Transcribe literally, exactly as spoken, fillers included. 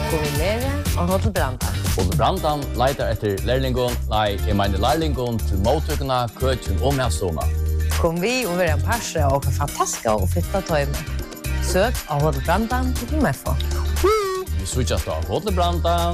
kombinere og Hotel Brandan. Hotel Brandan leitar etter lærlingon, nei, jeg mener lærlingon til mottøkene, køkken og medstående. Kom vi og være en parse og en fantastiske og fitta tøyme. Søk av Hotel Brandan til Mefo. Vi switchas av Hotel Brandan.